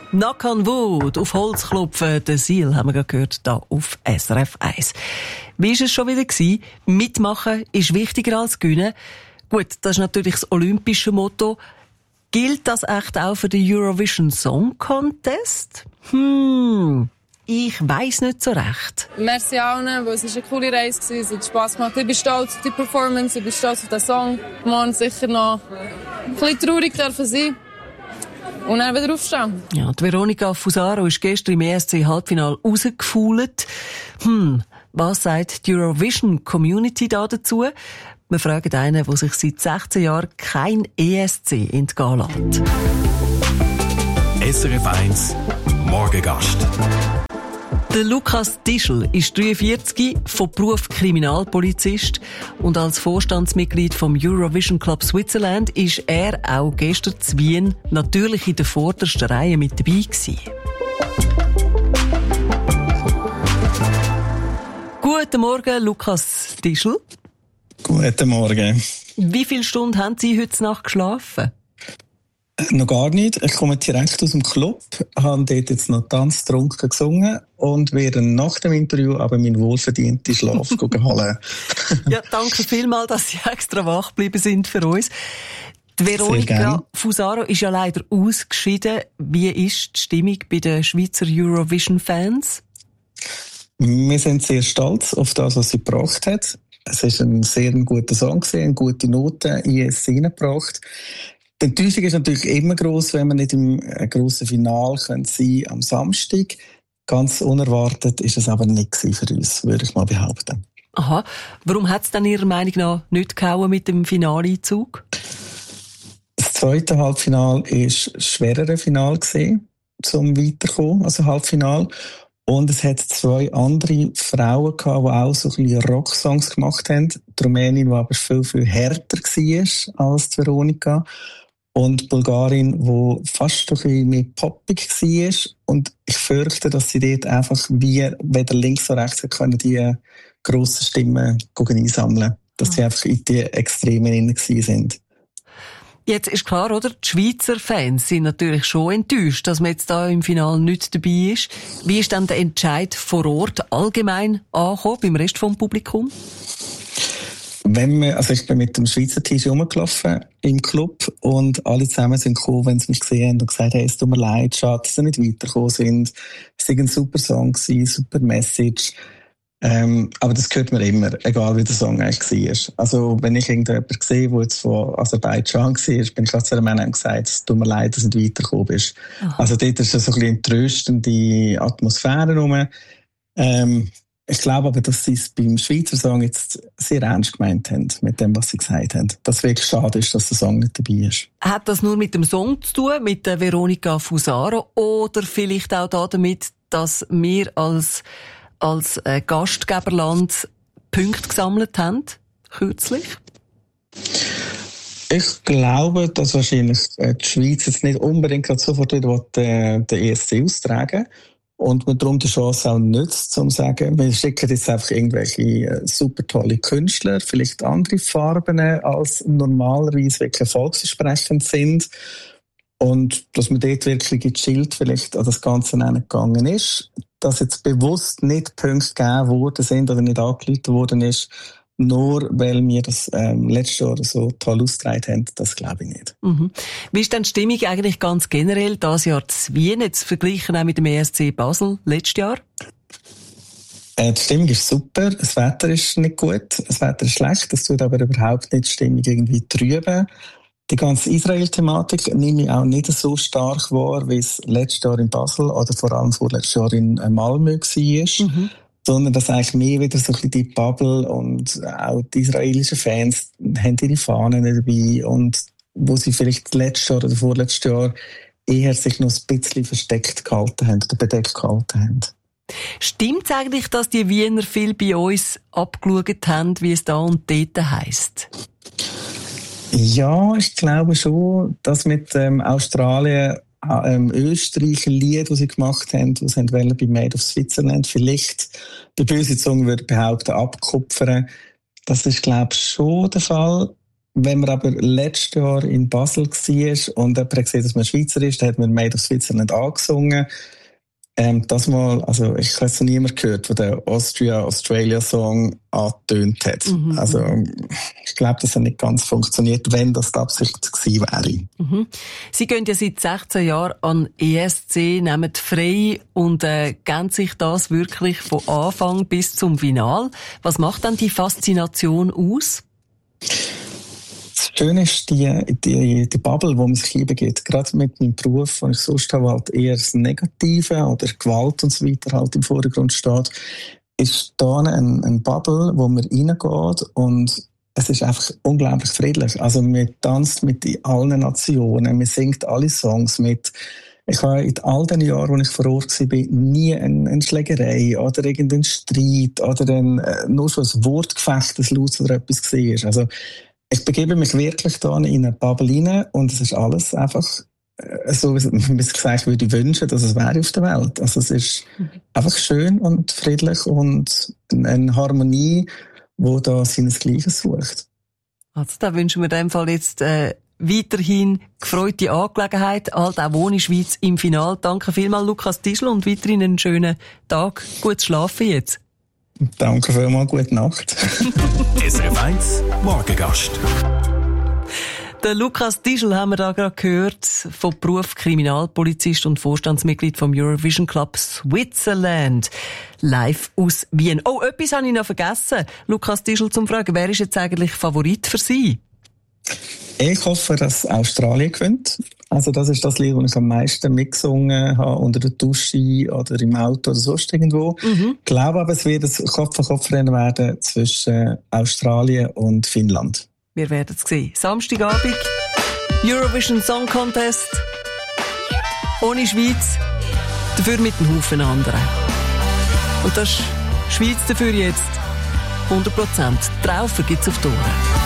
Knock on Wood, auf Holz klopfen, der Seal haben wir gerade gehört, da auf SRF 1. Wie war es schon wieder gewesen? Mitmachen ist wichtiger als gewinnen. Gut, das ist natürlich das olympische Motto. Gilt das echt auch für den Eurovision Song Contest? Ich weiss nicht so recht. Merci allen, weil es eine coole Reise war, es hat Spass gemacht. Ich bin stolz auf die Performance, ich bin stolz auf den Song. Morgen sicher noch ein bisschen traurig dürfen sein. Und dann wieder aufstehen. Ja, die Veronica Fusaro ist gestern im ESC-Halbfinale rausgefault. Was sagt die Eurovision Community da dazu? Wir fragen einen, der sich seit 16 Jahren kein ESC entgehen lässt. SRF 1 Morgengast. Der Lukas Tischl ist 43, von Beruf Kriminalpolizist und als Vorstandsmitglied vom Eurovision Club Switzerland ist er auch gestern in Wien natürlich in der vordersten Reihe mit dabei gewesen. Guten Morgen, Lukas Tischl. Guten Morgen. Wie viele Stunden haben Sie heute Nacht geschlafen? Noch gar nicht. Ich komme direkt aus dem Club, habe dort jetzt noch tanztrunken gesungen und werde nach dem Interview aber meinen wohlverdienten Schlaf holen. Ja, danke vielmals, dass Sie extra wach geblieben sind für uns. Die Veronica Fusaro ist ja leider ausgeschieden. Wie ist die Stimmung bei den Schweizer Eurovision-Fans? Wir sind sehr stolz auf das, was sie gebracht hat. Es ist ein sehr guter Song gewesen, eine gute Note in es hineingebracht. Die Enttäuschung ist natürlich immer gross, wenn man nicht im grossen Finale sein kann am Samstag. Ganz unerwartet ist es aber nicht für uns, würde ich mal behaupten. Aha. Warum hat es dann Ihrer Meinung nach nicht gehauen mit dem Finaleinzug? Das zweite Halbfinale war ein schwereres Finale gewesen, zum Weiterkommen, also Halbfinale. Und es hat zwei andere Frauen gehabt, die auch so ein bisschen Rocksongs gemacht haben. Die Rumänin, die aber viel, viel härter war als die Veronica. Und die Bulgarin, die fast ein bisschen mehr poppig war. Und ich fürchte, dass sie dort einfach weder links noch rechts können die grossen Stimmen einsammeln. Dass sie einfach in die Extremen drin sind. Jetzt ist klar, oder? Die Schweizer Fans sind natürlich schon enttäuscht, dass man jetzt da im Finale nicht dabei ist. Wie ist dann der Entscheid vor Ort allgemein angekommen, beim Rest vom Publikum? Ich bin mit dem Schweizer T-Shirt rumgelaufen im Club und alle zusammen sind gekommen, wenn sie mich gesehen haben und gesagt haben, es tut mir leid, schade, dass sie nicht weitergekommen sind. Es war ein super Song, super Message. Aber das hört man immer, egal wie der Song eigentlich war. Also, wenn ich irgendjemanden sehe, der jetzt von Aserbaidschan war, bin ich auch zu einem Mann und gesagt, es tut mir leid, dass du nicht weitergekommen bist. Also, dort ist so ein bisschen eine tröstende Atmosphäre rum. Ich glaube aber, dass sie es beim Schweizer Song jetzt sehr ernst gemeint haben, mit dem, was sie gesagt haben. Dass es wirklich schade ist, dass der Song nicht dabei ist. Hat das nur mit dem Song zu tun, mit der Veronica Fusaro, oder vielleicht auch damit, dass wir als Gastgeberland Punkte gesammelt haben, kürzlich? Ich glaube, dass wahrscheinlich die Schweiz jetzt nicht unbedingt sofort wieder den ESC austragen und man darum die Chance auch nutzt, um zu sagen, wir schicken jetzt einfach irgendwelche super tolle Künstler, vielleicht andere Farben als normalerweise wirklich erfolgsversprechend sind. Und dass man dort wirklich gechillt vielleicht an das Ganze gegangen ist. Dass jetzt bewusst nicht Punkte gegeben worden sind oder nicht angeleitet worden ist, nur weil wir das letztes Jahr so toll ausgetragen haben, das glaube ich nicht. Mhm. Wie ist denn die Stimmung eigentlich ganz generell dieses Jahr zu Wien, jetzt verglichen auch mit dem ESC Basel letztes Jahr? Die Stimmung ist super, das Wetter ist nicht gut, das Wetter ist schlecht, das tut aber überhaupt nicht die Stimmung irgendwie trüben. Die ganze Israel-Thematik nehme ich auch nicht so stark wahr, wie es letztes Jahr in Basel oder vor allem vorletztes Jahr in Malmö war. Sondern dass eigentlich mehr wieder so ein bisschen die Bubble und auch die israelischen Fans haben ihre Fahnen dabei und wo sie vielleicht letztes Jahr oder vorletztes Jahr eher sich noch ein bisschen versteckt gehalten haben oder bedeckt gehalten haben. Stimmt es eigentlich, dass die Wiener viel bei uns abgeschaut haben, wie es da und dort heisst? Ja, ich glaube schon, dass mit Australien Österreicher Lied, das sie gemacht haben, das sie bei Made of Switzerland vielleicht, die böse Zunge würde behaupten, abkupfern. Das ist, glaube ich, schon der Fall. wenn man aber letztes Jahr in Basel war und jemand hat gesehen, dass man Schweizer ist, dann hat man «Made of Switzerland» angesungen. Das mal, also ich habe es noch niemand gehört, der den Australia-Song angetönt hat. Mhm. Also ich glaube, das hat nicht ganz funktioniert, wenn das die Absicht gewesen wäre. Mhm. Sie gehen ja seit 16 Jahren an ESC, nehmen frei und geben sich das wirklich von Anfang bis zum Final. Was macht dann die Faszination aus? Das Schöne ist die Bubble, wo man sich hinbegibt. Gerade mit meinem Beruf, wo ich sonst habe, halt eher das Negative oder Gewalt und so weiter halt im Vordergrund steht, ist da eine Bubble, wo man reingeht und es ist einfach unglaublich friedlich. Also man tanzt mit allen Nationen, man singt alle Songs mit. Ich habe in all den Jahren, als ich vor Ort war, nie eine Schlägerei oder irgendeinen Streit oder nur so ein Wortgefecht, ein Laut oder etwas gesehen ist. Also ich begebe mich wirklich da in eine Bubble rein und es ist alles einfach so, wie es gesagt würde, wünschen, dass es wäre auf der Welt. Also es ist einfach schön und friedlich und eine Harmonie, die da seinesgleichen sucht. Also da wünschen wir in dem Fall jetzt weiterhin gefreute Angelegenheit, halt auch ohne Schweiz im Finale. Danke vielmals, Lukas Tischl, und weiterhin einen schönen Tag. Gut schlafen jetzt. Danke vielmals, gute Nacht. SRF 1 Morgengast. Der Lukas Tischl haben wir da gerade gehört, vom Beruf Kriminalpolizist und Vorstandsmitglied vom Eurovision Club Switzerland. Live aus Wien. Oh, etwas habe ich noch vergessen. Lukas Tischl, zum Fragen, wer ist jetzt eigentlich Favorit für Sie? Ich hoffe, dass Australien gewinnt. Also das ist das Lied, das ich am meisten mitgesungen habe, unter der Dusche oder im Auto oder sonst irgendwo. Ich glaube aber, es wird ein Kopf-an-Kopf-Rennen werden zwischen Australien und Finnland. Wir werden es sehen. Samstagabend, Eurovision Song Contest. Ohne Schweiz, dafür mit einem Haufen anderen. Und das ist Schweiz dafür jetzt 100%. Traufer gibt's auf die Ohren.